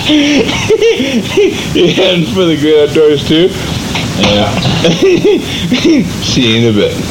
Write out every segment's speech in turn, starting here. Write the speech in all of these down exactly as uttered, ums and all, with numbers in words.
You heading for the great outdoors too? Yeah. See you in a bit.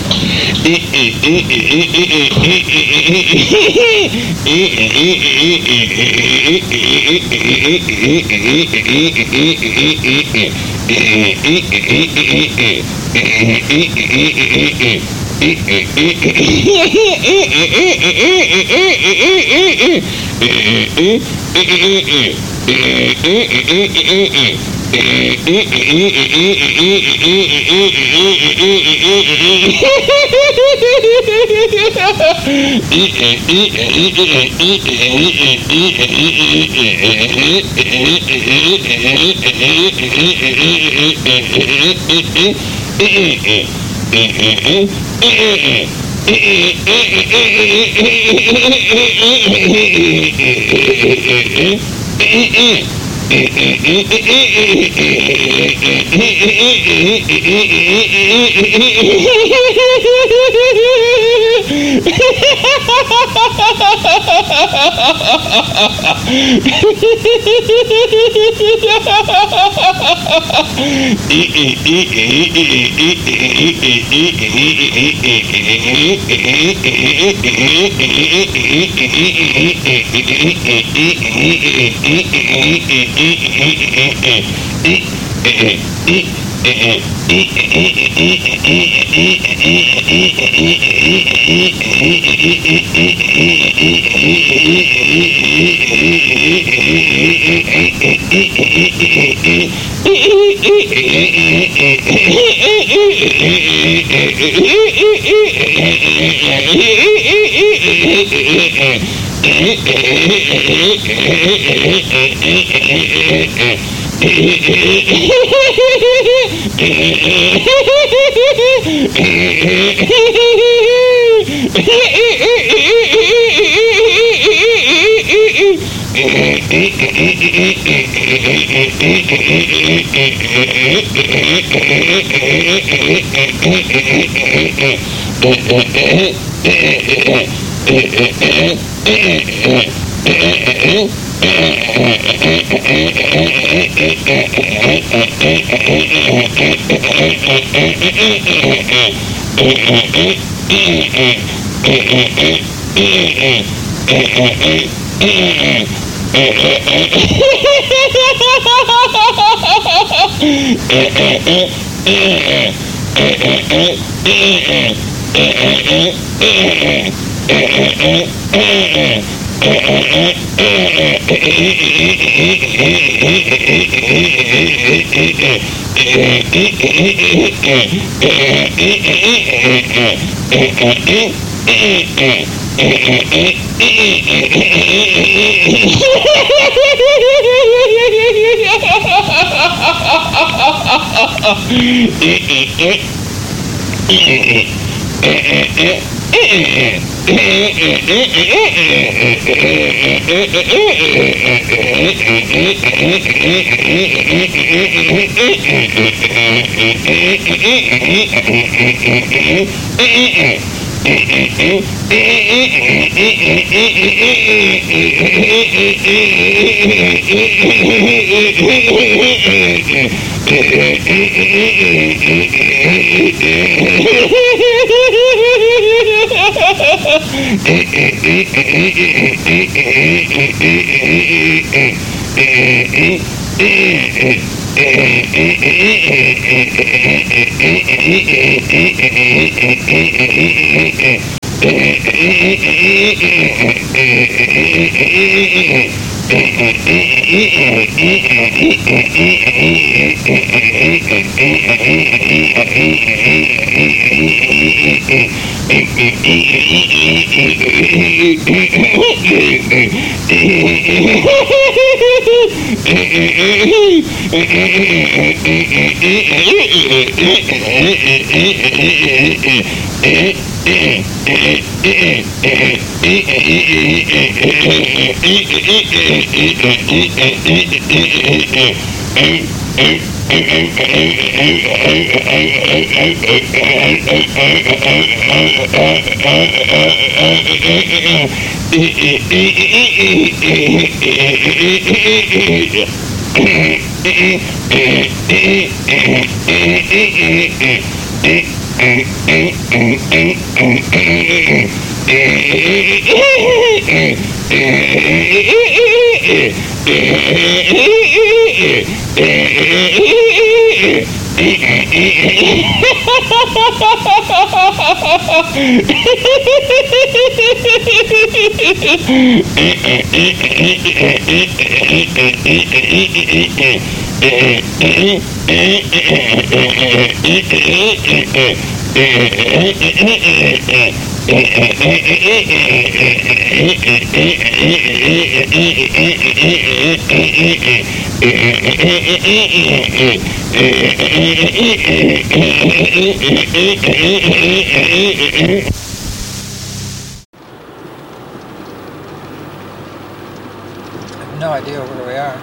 No idea where we are.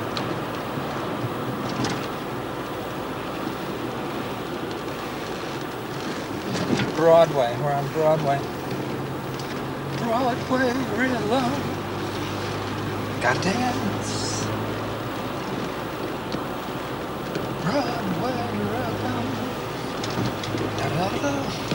Broadway. We're on Broadway. Broadway, real love. Gotta dance. Broadway, real love. Da da da.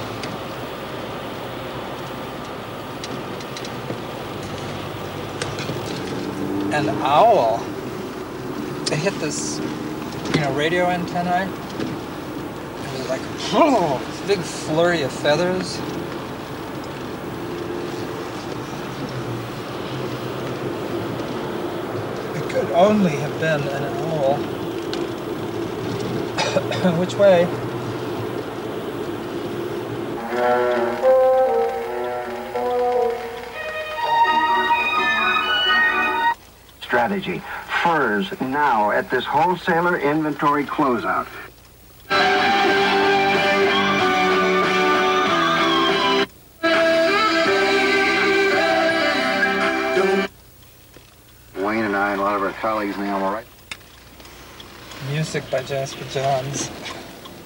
An owl. They hit this, you know, radio antennae. It was like, oh, this big flurry of feathers. It could only have been an owl. Which way? Strategy. Furs now at this wholesaler inventory closeout. Wayne and I and a lot of our colleagues now, all right? Music by Jasper Johns.